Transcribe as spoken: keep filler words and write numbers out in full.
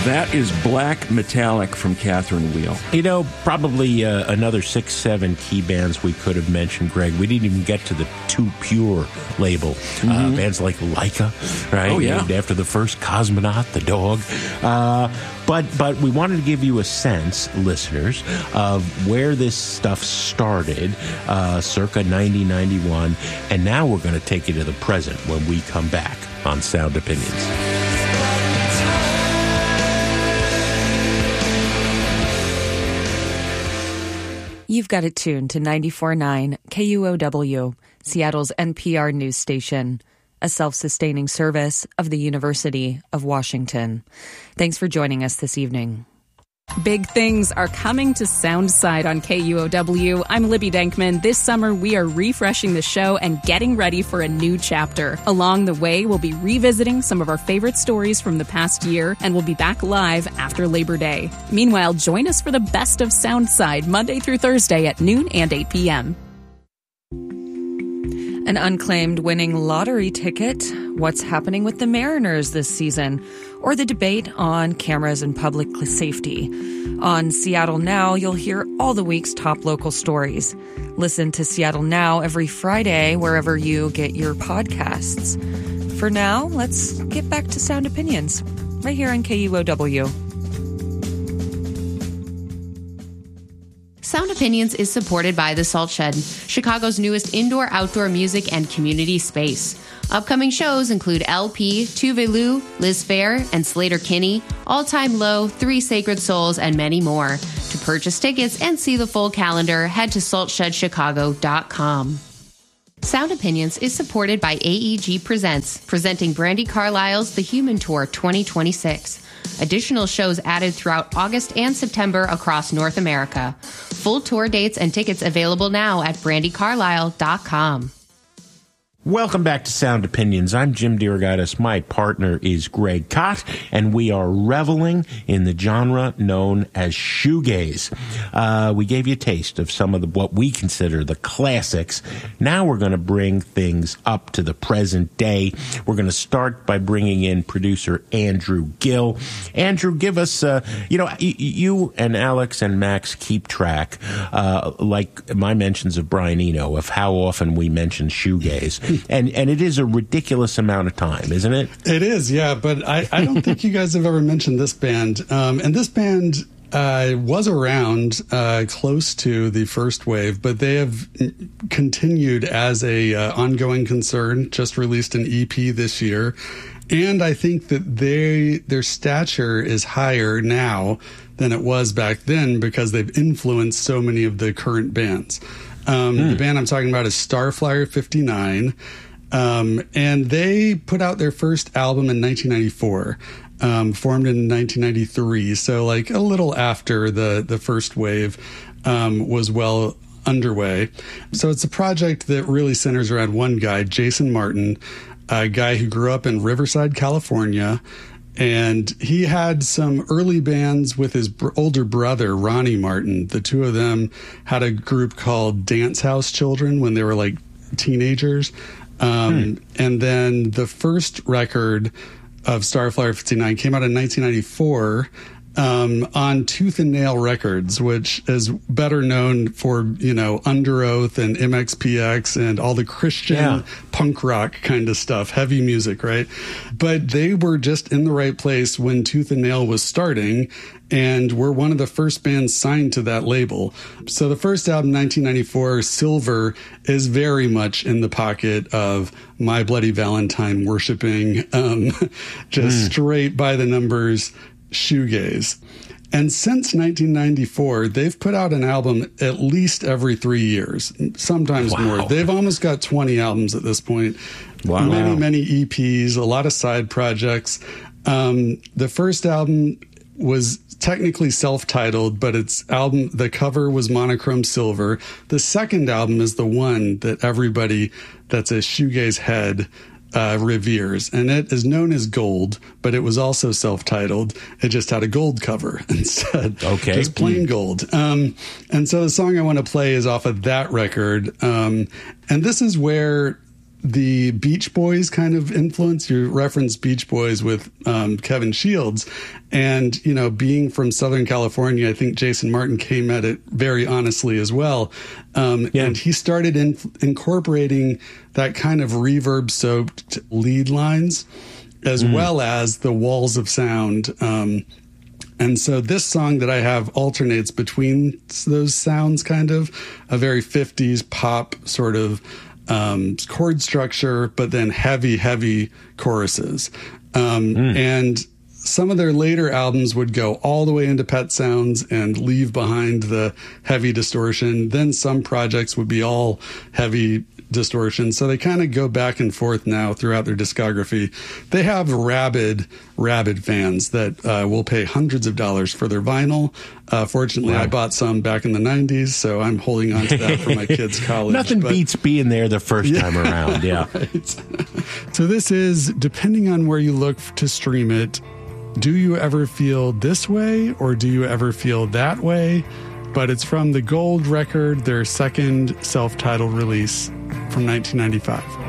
That is Black Metallic from Catherine Wheel. You know, probably uh, another six, seven key bands we could have mentioned, Greg. We didn't even get to the Too Pure label. Mm-hmm. Uh, bands like Laika, right? Oh, yeah. Named after the first cosmonaut, the dog. Uh, but but we wanted to give you a sense, listeners, of where this stuff started, uh, circa ninety ninety-one. And now we're going to take you to the present when we come back on Sound Opinions. You've got it tuned to ninety-four point nine K U O W, Seattle's N P R news station, a self-sustaining service of the University of Washington. Thanks for joining us this evening. Big things are coming to Soundside on K U O W. I'm Libby Denkman. This summer, we are refreshing the show and getting ready for a new chapter. Along the way, we'll be revisiting some of our favorite stories from the past year, and we'll be back live after Labor Day. Meanwhile, join us for the best of Soundside, Monday through Thursday at noon and eight p.m. An unclaimed winning lottery ticket, what's happening with the Mariners this season, or the debate on cameras and public safety. On Seattle Now, you'll hear all the week's top local stories. Listen to Seattle Now every Friday wherever you get your podcasts. For now, let's get back to Sound Opinions, right here on K U O W. Sound Opinions is supported by The Salt Shed, Chicago's newest indoor-outdoor music and community space. Upcoming shows include L P, Tuve Lu, Liz Fair, and Slater Kinney, All Time Low, Three Sacred Souls, and many more. To purchase tickets and see the full calendar, head to salt shed chicago dot com. Sound Opinions is supported by A E G Presents, presenting Brandi Carlile's The Human Tour twenty twenty-six. Additional shows added throughout August and September across North America. Full tour dates and tickets available now at brandi carlile dot com. Welcome back to Sound Opinions. I'm Jim DeRogatis. My partner is Greg Kot, and we are reveling in the genre known as shoegaze. Uh, we gave you a taste of some of the what we consider the classics. Now we're going to bring things up to the present day. We're going to start by bringing in producer Andrew Gill. Andrew, give us, uh, you know, y- you and Alex and Max keep track, uh, like my mentions of Brian Eno, of how often we mention shoegaze. And and it is a ridiculous amount of time, isn't it? It is, yeah. But I, I don't think you guys have ever mentioned this band. Um, and this band uh, was around uh, close to the first wave, but they have continued as a uh, ongoing concern. Just released an E P this year. And I think that they their stature is higher now than it was back then because they've influenced so many of the current bands. Um, mm. The band I'm talking about is Starflyer fifty-nine, um, and they put out their first album in nineteen ninety-four, um, formed in nineteen ninety-three, so like a little after the, the first wave um, was well underway. So it's a project that really centers around one guy, Jason Martin, a guy who grew up in Riverside, California. And he had some early bands with his br- older brother, Ronnie Martin. The two of them had a group called Dance House Children when they were like teenagers. Um, hmm. And then the first record of Starflyer fifty-nine came out in nineteen ninety-four um, on Tooth and Nail Records, which is better known for, you know, Under Oath and M X P X and all the Christian yeah. punk rock kind of stuff, heavy music, right? But they were just in the right place when Tooth and Nail was starting and were one of the first bands signed to that label. So the first album, nineteen ninety-four, Silver, is very much in the pocket of My Bloody Valentine worshiping, um, just mm. straight by the numbers shoegaze. And since nineteen ninety-four, they've put out an album at least every three years, sometimes wow. more. They've almost got twenty albums at this point. Wow. Many, many E Ps, a lot of side projects. Um, the first album was technically self-titled, but its album, the cover was monochrome silver. The second album is the one that everybody that's a shoegaze head Uh, reveres, and it is known as Gold, but it was also self-titled. It just had a gold cover instead. Okay. Just plain gold. Um, and so the song I want to play is off of that record. Um, and this is where the Beach Boys kind of influence. You referenced Beach Boys with um, Kevin Shields. And, you know, being from Southern California, I think Jason Martin came at it very honestly as well. Um, yeah. And he started in, incorporating that kind of reverb-soaked lead lines, as mm. well as the walls of sound. Um, and so this song that I have alternates between those sounds, kind of a very fifties pop sort of um, chord structure, but then heavy, heavy choruses. Um, mm. And some of their later albums would go all the way into Pet Sounds and leave behind the heavy distortion. Then some projects would be all heavy distortion. So they kind of go back and forth now throughout their discography. They have rabid, rabid fans that uh, will pay hundreds of dollars for their vinyl. Uh, fortunately, wow. I bought some back in the nineties, so I'm holding on to that for my kids' college. Nothing but, beats being there the first yeah, time around. Yeah. Right. So this is, depending on where you look to stream it, do you ever feel this way or do you ever feel that way? But it's from the Gold record, their second self-titled release from nineteen ninety-five.